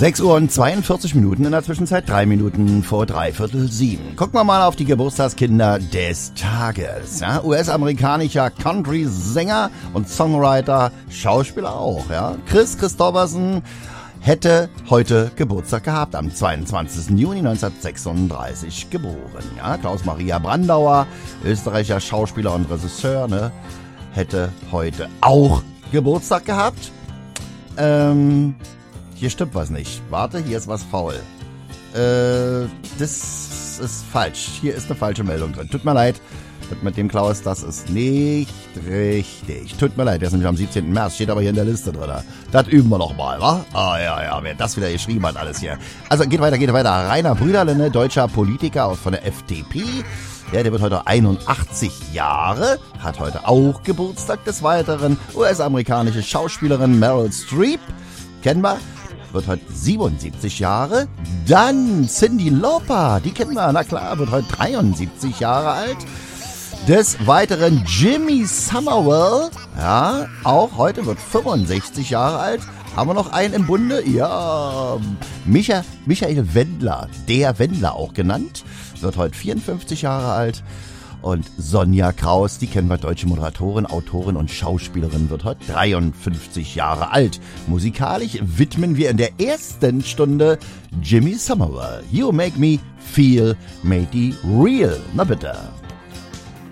6 Uhr und 42 Minuten, in der Zwischenzeit 3 Minuten vor 6:45. Gucken wir mal auf die Geburtstagskinder des Tages. Ja, US-amerikanischer Country-Sänger und Songwriter, Schauspieler auch. Ja. Kris Kristofferson hätte heute Geburtstag gehabt, am 22. Juni 1936 geboren. Ja, Klaus-Maria Brandauer, österreichischer Schauspieler und Regisseur, ne, hätte heute auch Geburtstag gehabt. Hier stimmt was nicht. Warte, hier ist was faul. Das ist falsch. Hier ist eine falsche Meldung drin. Tut mir leid. Mit dem Klaus, das ist nicht richtig. Tut mir leid, der ist nämlich am 17. März, steht aber hier in der Liste drin. Das üben wir noch mal, wa? Ah, ja, wer das wieder geschrieben hat, alles hier. Also, geht weiter. Rainer Brüderle, ne, deutscher Politiker von der FDP. Ja, der wird heute 81 Jahre, hat heute auch Geburtstag. Des Weiteren US-amerikanische Schauspielerin Meryl Streep, kennen wir, wird heute 77 Jahre. Dann Cyndi Lauper, die kennen wir, na klar, wird heute 73 Jahre alt. Des Weiteren Jimmy Somerville, ja, auch heute wird 65 Jahre alt. Haben wir noch einen im Bunde? Ja, Michael Wendler, der Wendler auch genannt, wird heute 54 Jahre alt. Und Sonja Kraus, die kennen wir, deutsche Moderatorin, Autorin und Schauspielerin, wird heute 53 Jahre alt. Musikalisch widmen wir in der ersten Stunde Jimmy Somerville. You make me feel mighty real. Na bitte.